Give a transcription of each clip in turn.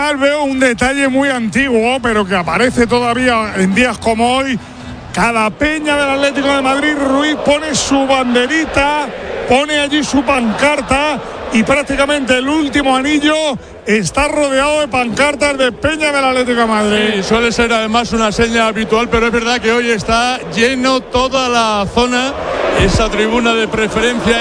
final veo un detalle muy antiguo, pero que aparece todavía en días como hoy. Cada peña del Atlético de Madrid, Ruiz pone su banderita, pone allí su pancarta y prácticamente el último anillo está rodeado de pancartas de peña del Atlético de Madrid. Sí, suele ser además una seña habitual, pero es verdad que hoy está lleno toda la zona, esa tribuna de preferencia,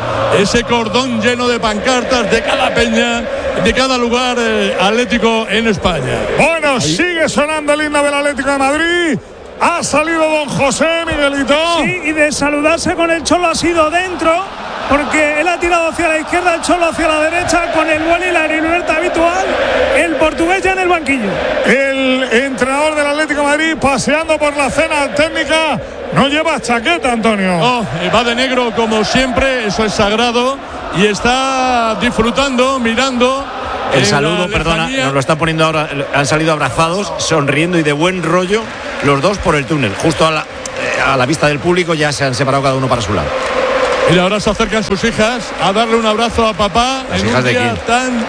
ese cordón lleno de pancartas de cada peña, de cada lugar atlético en España. Bueno, ahí sigue sonando el himno del Atlético de Madrid. Ha salido don José, Miguelito. Sí, y de saludarse con el Cholo ha sido dentro, porque él ha tirado hacia la izquierda, el Cholo hacia la derecha, con el vuelo y la libertad habitual. El portugués ya en el banquillo. El entrenador del Atlético de Madrid paseando por la cena técnica. No lleva chaqueta, Antonio. Oh, va de negro como siempre, eso es sagrado. Y está disfrutando, mirando. El saludo, perdona, nos lo están poniendo ahora. Han salido abrazados, sonriendo y de buen rollo los dos por el túnel. Justo a la vista del público ya se han separado cada uno para su lado. Y ahora se acercan sus hijas a darle un abrazo a papá. ¿Las en hijas un de día quién?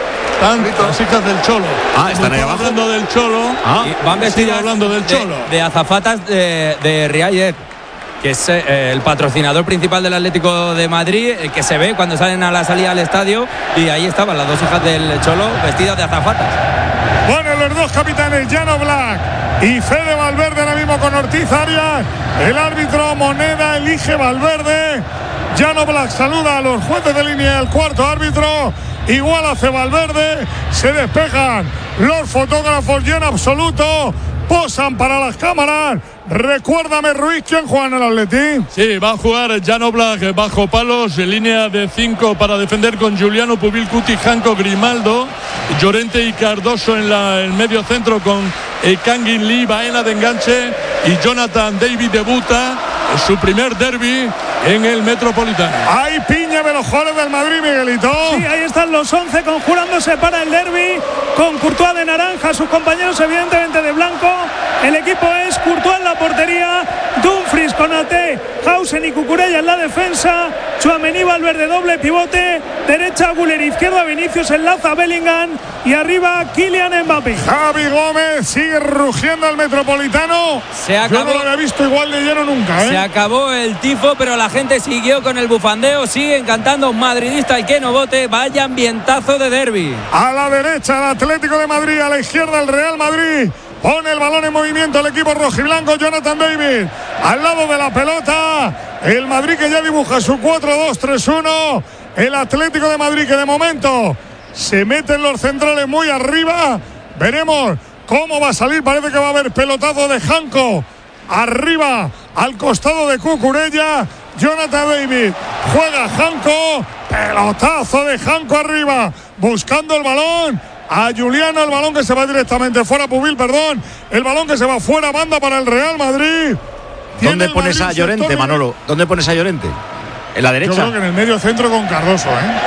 las hijas del Cholo. Están ahí abajo. Hablando del Cholo. Van vestidas hablando del Cholo. de azafatas de Riallet, que es el patrocinador principal del Atlético de Madrid, el que se ve cuando salen a la salida del estadio, y ahí estaban las dos hijas del Cholo vestidas de azafatas. Bueno, los dos capitanes, Jan Oblak y Fede Valverde, ahora mismo con Ortiz Arias. El árbitro Moneda elige Valverde. Jan Oblak saluda a los jueces de línea, el cuarto árbitro. Igual hace Valverde. Se despejan los fotógrafos y en absoluto posan para las cámaras. Recuérdame, Ruiz, ¿quién juega en el Atleti? Sí, va a jugar Jan Oblak bajo palos, en línea de 5 para defender con Giuliano, Pubil, Cuti, Janko, Grimaldo, Llorente y Cardoso en el medio centro con Kangin Lee, Baena de enganche y Jonathan David debuta en su primer derbi en el Metropolitano. Hay piña de los jugadores del Madrid, Miguelito. Sí, ahí están los 11 conjurándose para el derbi, con Courtois de naranja, sus compañeros evidentemente de blanco. El equipo es Courtois en la portería, Dumfries, Konaté, Hausen y Cucurella en la defensa, Tchouaméni, Valverde doble pivote, derecha Güler, izquierda Vinicius, enlaza Bellingham y arriba Kylian Mbappé. Javi Gómez sigue rugiendo al Metropolitano. Yo no lo había visto igual de lleno nunca, ¿eh? Se acabó el tifo, pero la gente siguió con el bufandeo, siguen cantando madridista y que no vote. Vaya ambientazo de derbi. A la derecha el Atlético de Madrid, a la izquierda el Real Madrid. Pone el balón en movimiento el equipo rojiblanco, Jonathan David. Al lado de la pelota, el Madrid que ya dibuja su 4-2-3-1. El Atlético de Madrid que de momento se meten los centrales muy arriba. Veremos cómo va a salir. Parece que va a haber pelotazo de Janko. Arriba, al costado de Cucurella. Jonathan David. Juega Janko. Pelotazo de Janko arriba. Buscando el balón. A Giuliano, el balón que se va directamente fuera, Pubil, perdón. El balón que se va fuera, banda para el Real Madrid. ¿Dónde pones a Llorente, Manolo? ¿Dónde pones a Llorente? ¿En la derecha? Yo creo que en el medio centro con Cardoso,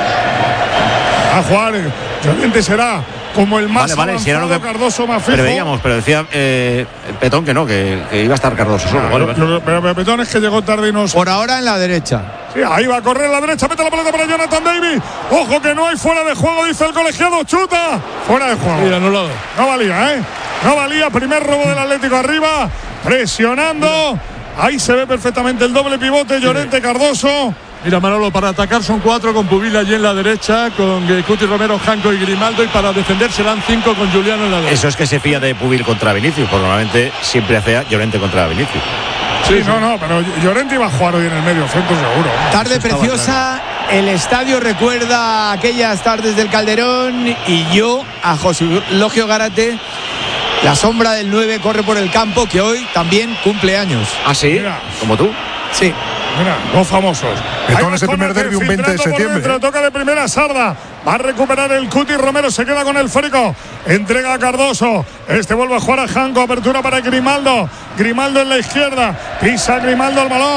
¿eh? A jugar, Llorente será como el más vale, si era lo que Cardoso más fijo. Pero decía Petón que no, que iba a estar Cardoso solo. Pero Petón es que llegó tarde y no. Por ahora en la derecha. Sí, ahí va a correr la derecha, mete la pelota para Jonathan David. Ojo que no hay fuera de juego, dice el colegiado, chuta. Fuera de juego. Mira, anulado. No valía, ¿eh? No valía, primer robo del Atlético arriba, presionando. Ahí se ve perfectamente el doble pivote, Llorente, Cardoso. Mira, Manolo, para atacar son 4 con Pubil allí en la derecha, con Cuti, Romero, Janko y Grimaldo, y para defender serán 5 con Giuliano en la derecha. Eso es que se fía de Pubil contra Vinicius, porque normalmente siempre hace Llorente contra Vinicius. Sí, no, pero Llorente iba a jugar hoy en el medio centro seguro. Tarde preciosa, el estadio recuerda aquellas tardes del Calderón y yo a José Logio Gárate. La sombra del 9 corre por el campo, que hoy también cumple años. ¿Ah, sí? Mira. ¿Como tú? Sí. Mira, dos famosos. Con ese primer derbi un 20 de septiembre. Dentro, toca de primera Sarda. Va a recuperar el Cuti, Romero se queda con el Férico. Entrega a Cardoso. Este vuelve a jugar a Janko. Apertura para Grimaldo. Grimaldo en la izquierda. Pisa Grimaldo el balón.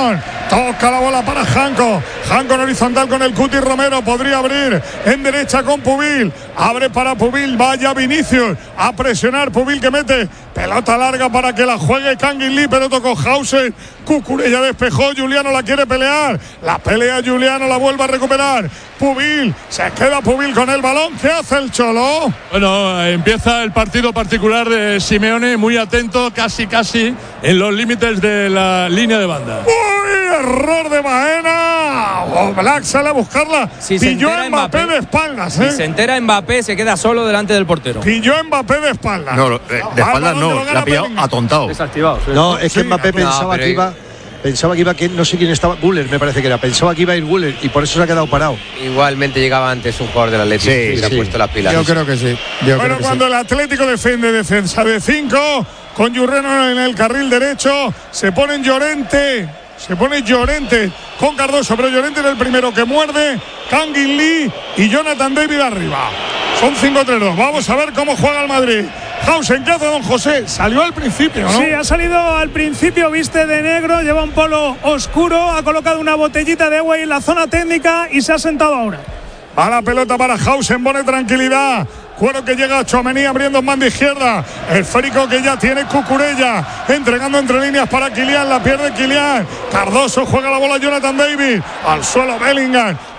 Toca la bola para Janko. Janko en horizontal con el Cuti Romero. Podría abrir en derecha con Pubil. Abre para Pubil. Vaya Vinicius. A presionar Pubil que mete pelota larga para que la juegue Kangin Lee. Pero tocó Hausen. Cucurella despejó. Juliano la quiere pelear. La pelea Juliano. La vuelve a recuperar. Pubil. Se queda Pubil con el balón. ¿Qué hace el Cholo? Bueno, empieza el partido particular de Simeone. Muy atento. Casi en los límites de la línea de banda. ¡Uy! Error de Baena. Black sale a buscarla. Si pilló a Mbappé de espaldas. Si se entera Mbappé, se queda solo delante del portero. Pilló a Mbappé de espaldas. No, de espaldas no. La ha pillado atontado. Desactivado. Sí. No, es que Mbappé pensaba que iba, que no sé quién estaba, Güler me parece que era, pensaba que iba a ir Güler y por eso se ha quedado parado. Igualmente llegaba antes un jugador del Atlético y le ha puesto las pilas. Yo creo que sí. Bueno, cuando el Atlético defiende defensa de 5, con Jurreno en el carril derecho, se pone Llorente con Cardoso, pero Llorente era el primero que muerde, Kangin Lee y Jonathan David arriba. Son 5-3-2. Vamos a ver cómo juega el Madrid. Hausen, ¿qué hace don José? Salió al principio, ¿no? Sí, ha salido al principio, viste de negro, lleva un polo oscuro, ha colocado una botellita de agua ahí en la zona técnica y se ha sentado ahora. Va la pelota para Hausen, pone tranquilidad. Cuero que llega a Tchouaméni abriendo en banda izquierda. El esférico que ya tiene Cucurella. Entregando entre líneas para Kylian. La pierde Kylian. Cardoso juega la bola Jonathan David. Al suelo Bellingham.